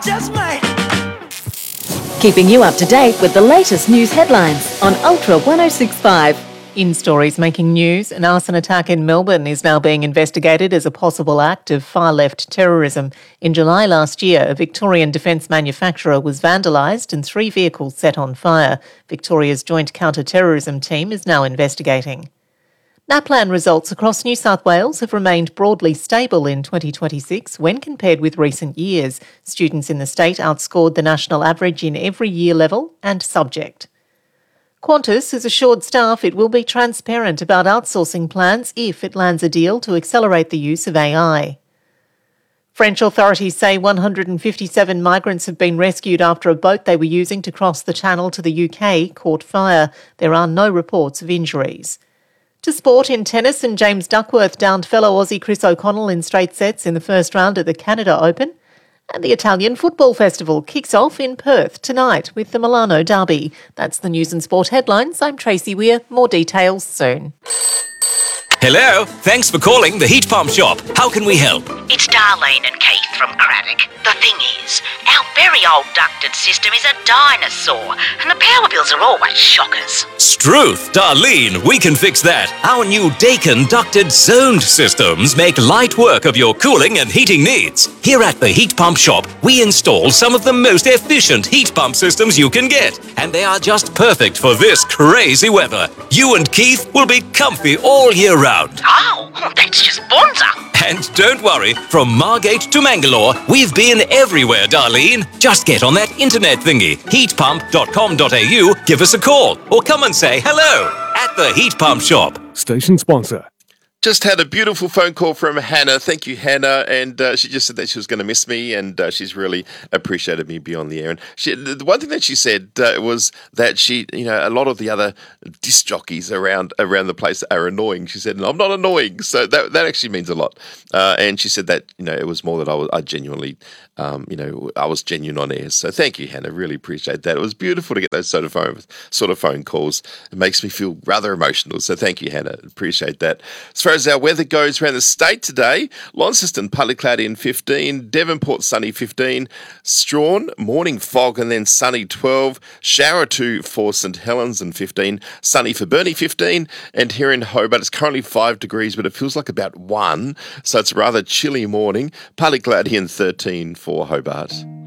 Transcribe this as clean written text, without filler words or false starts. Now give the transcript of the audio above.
just might. Keeping you up to date with the latest news headlines on Ultra 1065. In stories making news, an arson attack in Melbourne is now being investigated as a possible act of far-left terrorism. In July last year, a Victorian defence manufacturer was vandalised and 3 vehicles set on fire. Victoria's Joint Counter-Terrorism Team is now investigating. NAPLAN results across New South Wales have remained broadly stable in 2026 when compared with recent years. Students in the state outscored the national average in every year level and subject. Qantas has assured staff it will be transparent about outsourcing plans if it lands a deal to accelerate the use of AI. French authorities say 157 migrants have been rescued after a boat they were using to cross the Channel to the UK caught fire. There are no reports of injuries. To sport in tennis, and James Duckworth downed fellow Aussie Chris O'Connell in straight sets in the first round at the Canada Open. And the Italian Football Festival kicks off in Perth tonight with the Milano Derby. That's the news and sport headlines. I'm Tracy Weir. More details soon. Hello, thanks for calling the Heat Pump Shop. How can we help? It's Darlene and Keith from Craddock. The thing is, our very old ducted system is a dinosaur, and the power bills are always shockers. Struth, Darlene, we can fix that. Our new Dakin ducted zoned systems make light work of your cooling and heating needs. Here at the Heat Pump Shop, we install some of the most efficient heat pump systems you can get, and they are just perfect for this crazy weather. You and Keith will be comfy all year round. Oh, that's just bonza. And don't worry, from Margate to Mangalore, we've been everywhere, Darlene. Just get on that internet thingy, heatpump.com.au, give us a call, or come and say hello at the Heat Pump Shop. Station sponsor. Just had a beautiful phone call from Hannah. Thank you, Hannah. And she just said that she was going to miss me, and she's really appreciated me being on the air. And the one thing that she said was that she, a lot of the other disc jockeys around the place are annoying. She said, "I'm not annoying," so that actually means a lot. And she said that it was more that I genuinely, I was genuine on air. So thank you, Hannah. Really appreciate that. It was beautiful to get those sort of phone calls. It makes me feel rather emotional. So thank you, Hannah. Appreciate that. As far as our weather goes around the state today, Launceston partly cloudy and 15, Devonport sunny 15, Strawn morning fog and then sunny 12, shower 2 for St Helens and 15, sunny for Burnie 15, and here in Hobart it's currently 5 degrees but it feels like about 1, so it's a rather chilly morning, partly cloudy and 13 for Hobart.